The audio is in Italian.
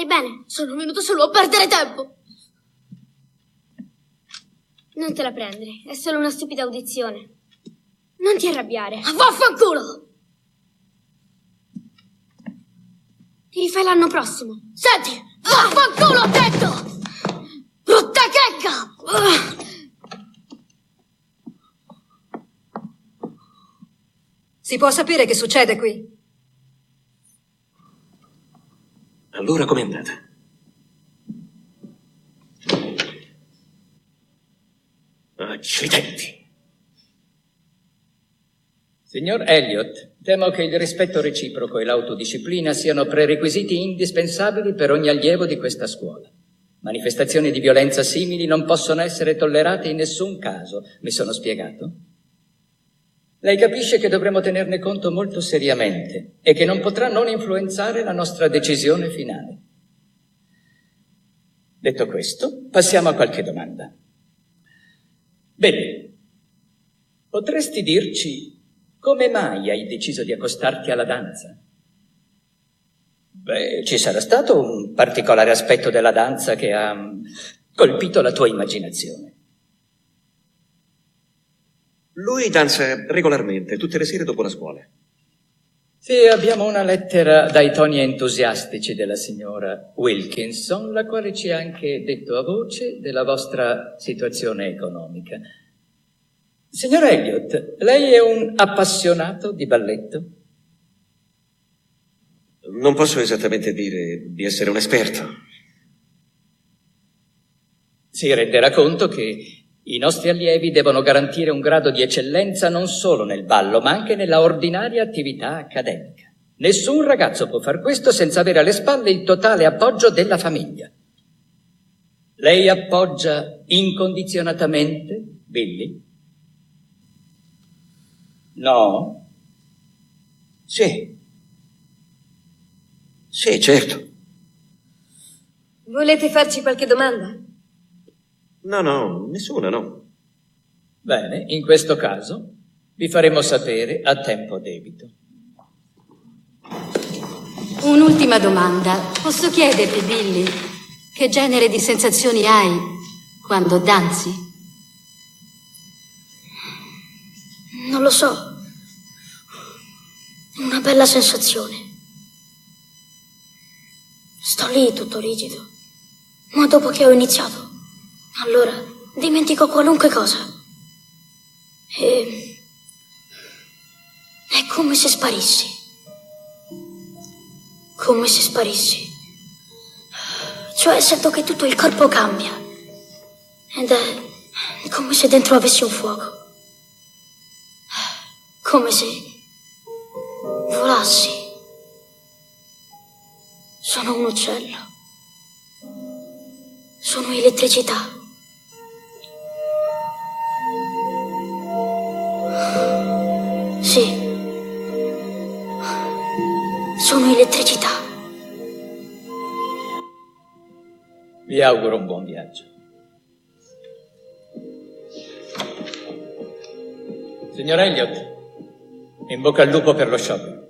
Stai bene? Sono venuto solo a perdere tempo. Non te la prendere, è solo una stupida audizione. Non ti arrabbiare. Vaffanculo! Ti rifai l'anno prossimo. Senti, vaffanculo ho detto! Brutta checca! Si può sapere che succede qui? Allora com'è andata? Accidenti! Signor Elliot, temo che il rispetto reciproco e l'autodisciplina siano prerequisiti indispensabili per ogni allievo di questa scuola. Manifestazioni di violenza simili non possono essere tollerate in nessun caso. Mi sono spiegato? Lei capisce che dovremo tenerne conto molto seriamente e che non potrà non influenzare la nostra decisione finale. Detto questo, passiamo a qualche domanda. Bene, potresti dirci come mai hai deciso di accostarti alla danza? Beh, ci sarà stato un particolare aspetto della danza che ha colpito la tua immaginazione. Lui danza regolarmente, tutte le sere dopo la scuola. Sì, abbiamo una lettera dai toni entusiastici della signora Wilkinson, la quale ci ha anche detto a voce della vostra situazione economica. Signor Elliot, lei è un appassionato di balletto? Non posso esattamente dire di essere un esperto. Si renderà conto che i nostri allievi devono garantire un grado di eccellenza non solo nel ballo, ma anche nella ordinaria attività accademica. Nessun ragazzo può far questo senza avere alle spalle il totale appoggio della famiglia. Lei appoggia incondizionatamente Billy? No? Sì. Sì, certo. Volete farci qualche domanda? No, nessuna, no. Bene, in questo caso vi faremo sapere a tempo debito. Un'ultima domanda. Posso chiederti, Billy, che genere di sensazioni hai quando danzi? Non lo so. Una bella sensazione. Sto lì tutto rigido. Ma dopo che ho iniziato, allora dimentico qualunque cosa. E è come se sparissi. Come se sparissi. Cioè sento che tutto il corpo cambia. Ed è come se dentro avessi un fuoco. Come se volassi. Sono un uccello. Sono elettricità. Sì. Sono elettricità. Vi auguro un buon viaggio. Signor Elliot, in bocca al lupo per lo shopping.